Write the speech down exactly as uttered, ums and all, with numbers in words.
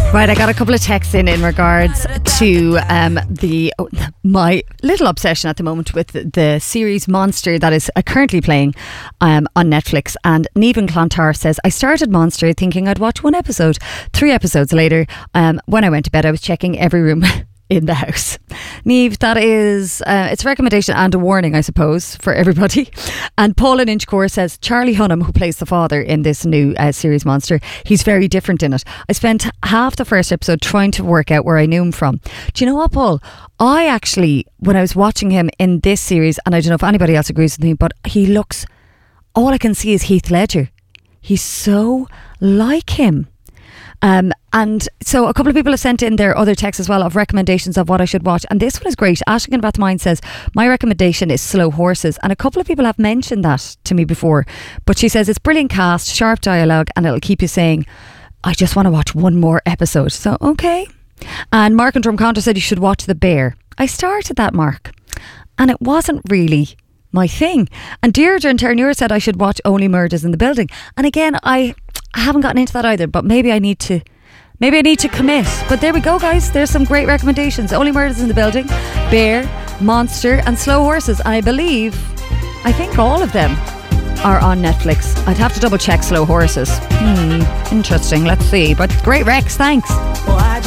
Right, I got a couple of texts in in regards to um, the my little obsession at the moment with the, the series Monster that is uh, currently playing um, on Netflix. And Niamh Clontarf says, I started Monster thinking I'd watch one episode. Three episodes later, um, when I went to bed, I was checking every room in the house. Niamh, that is uh, it's a recommendation and a warning, I suppose, for everybody. And Paul in Inchcore says, Charlie Hunnam, who plays the father in this new uh, series Monster, he's very different in it. I spent half the first episode trying to work out where I knew him from. Do you know what, Paul? I actually, when I was watching him in this series, and I don't know if anybody else agrees with me, but he looks, all I can see is Heath Ledger. He's so like him. Um, and so a couple of people have sent in their other texts as well of recommendations of what I should watch, and this one is great. Ashkan Bathmine says, my recommendation is Slow Horses, and a couple of people have mentioned that to me before, but she says it's brilliant cast, sharp dialogue, and it'll keep you saying, I just want to watch one more episode. So okay. And Mark and Drumconter said you should watch The Bear. I started that, Mark, and it wasn't really my thing. And Deirdre and Terranure said I should watch Only Murders in the Building, and again I I haven't gotten into that either, but maybe I need to maybe I need to commit. But there we go, guys, there's some great recommendations. Only Murders in the Building, Bear, Monster and Slow Horses, and I believe I think all of them are on Netflix. I'd have to double check Slow Horses. Hmm, interesting, let's see. But great recs, thanks. Well, I